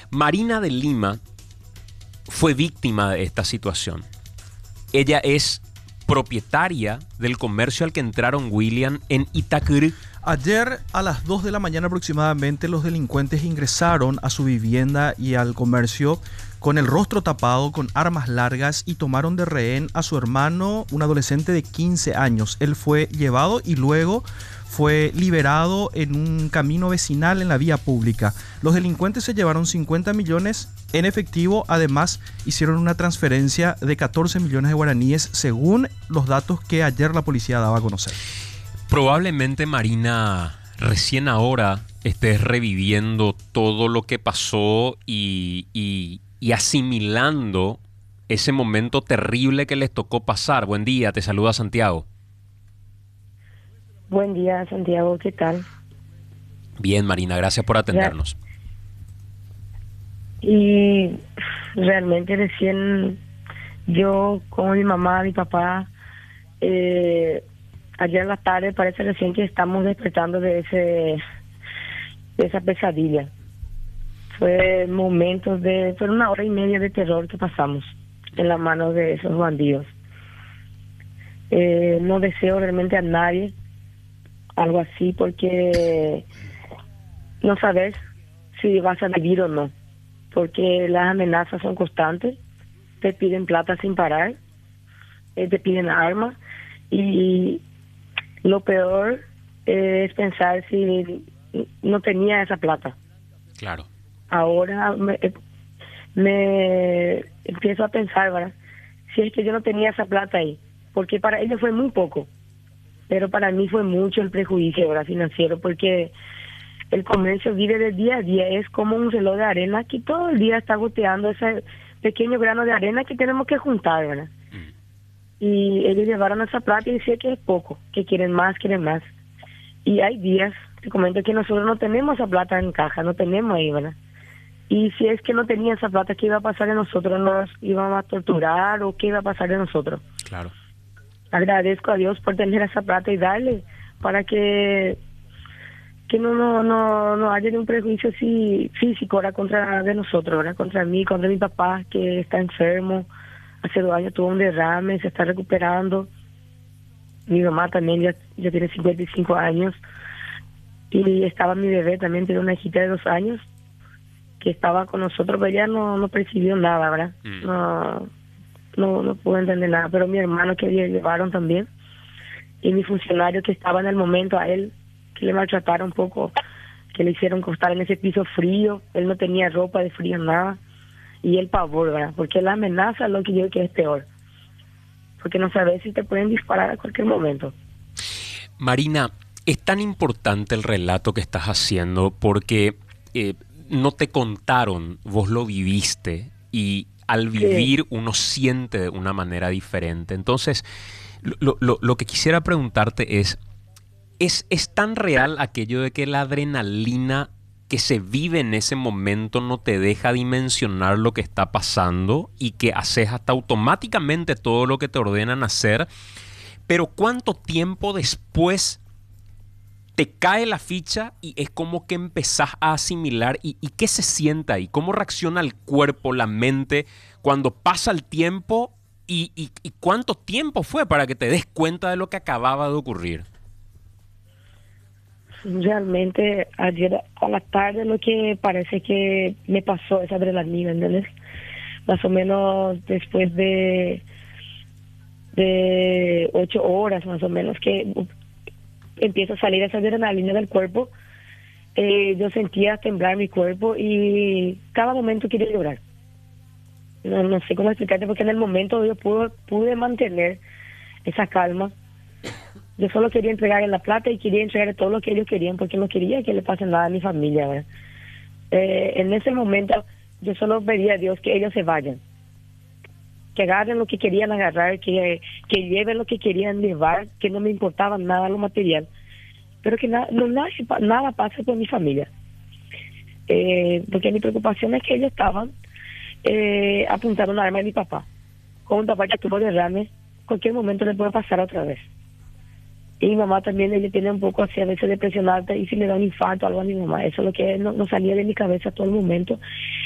Marina de Lima fue víctima de esta situación. Ella es propietaria del comercio al que entraron William en Itacurú. Ayer a las 2 de la mañana aproximadamente los delincuentes ingresaron a su vivienda y al comercio con el rostro tapado, con armas largas, y tomaron de rehén a su hermano, un adolescente de 15 años. Él fue llevado y luego fue liberado en un camino vecinal en la vía pública. Los delincuentes se llevaron 50 millones en efectivo. Además, hicieron una transferencia de 14 millones de guaraníes, según los datos que ayer la policía daba a conocer. Probablemente, Marina, recién ahora estés reviviendo todo lo que pasó y asimilando ese momento terrible que les tocó pasar. Buen día, te saluda Santiago. Buen día, Santiago, ¿qué tal? Bien, Marina, gracias por atendernos. Y realmente recién yo con mi mamá, mi papá, ayer en la tarde parece recién que estamos despertando de esa pesadilla. Fue fue una hora y media de terror que pasamos en las manos de esos bandidos. No deseo realmente a nadie algo así, porque no sabes si vas a vivir o no, porque las amenazas son constantes, te piden plata sin parar, te piden armas, y lo peor es pensar si no tenía esa plata. Claro. Ahora me empiezo a pensar, ¿verdad? Si es que yo no tenía esa plata ahí, porque para ellos fue muy poco, pero para mí fue mucho el prejuicio, ¿verdad?, financiero, porque el comercio vive de día a día, es como un reloj de arena que todo el día está goteando ese pequeño grano de arena que tenemos que juntar, ¿verdad? Y ellos llevaron esa plata y decían que es poco, que quieren más, quieren más. Y hay días, te comento, que nosotros no tenemos esa plata en caja, no tenemos ahí, ¿verdad? Y si es que no tenía esa plata, ¿qué iba a pasar de nosotros? ¿Nos íbamos a torturar o qué iba a pasar de nosotros? Claro. Agradezco a Dios por tener esa plata y darle para que no haya ningún prejuicio así físico ahora contra de nosotros, ahora contra mí, contra mi papá, que está enfermo. Hace 2 años tuvo un derrame, se está recuperando. Mi mamá también ya tiene 55 años. Y estaba mi bebé también, tiene una hijita de 2 años que estaba con nosotros, pero ella no percibió nada, ¿verdad? No pudo entender nada. Pero mi hermano que llevaron también, y mi funcionario que estaba en el momento, a él que le maltrataron un poco, que le hicieron acostar en ese piso frío, él no tenía ropa de frío, nada, y el pavor, ¿verdad? Porque la amenaza es lo que yo creo que es peor, porque no sabes si te pueden disparar a cualquier momento. Marina, es tan importante el relato que estás haciendo porque no te contaron, vos lo viviste, y al vivir uno siente de una manera diferente. Entonces, lo que quisiera preguntarte es tan real aquello de que la adrenalina que se vive en ese momento no te deja dimensionar lo que está pasando y que haces hasta automáticamente todo lo que te ordenan hacer, pero ¿cuánto tiempo después te cae la ficha y es como que empezás a asimilar y qué se siente ahí? ¿Cómo reacciona el cuerpo, la mente cuando pasa el tiempo y cuánto tiempo fue para que te des cuenta de lo que acababa de ocurrir? Realmente ayer a la tarde lo que parece que me pasó esa adrenalina, ¿entiendes? Más o menos después de 8 horas más o menos que empieza a salir esa adrenalina del cuerpo. Yo sentía temblar mi cuerpo y cada momento quería llorar. No sé cómo explicarte, porque en el momento yo pude mantener esa calma. Yo solo quería entregar la plata y quería entregar todo lo que ellos querían, porque no quería que le pase nada a mi familia, ¿verdad? En ese momento yo solo pedía a Dios que ellos se vayan, que agarren lo que querían agarrar, que lleven lo que querían llevar, que no me importaba nada lo material, pero que nada pase por mi familia. Porque mi preocupación es que ellos estaban apuntando un arma a mi papá. Con un papá que tuvo derrame, cualquier momento le puede pasar otra vez. Y mi mamá también, ella tiene un poco así a veces depresión alta, y si le da un infarto o algo a mi mamá, eso es lo que no salía de mi cabeza todo el momento.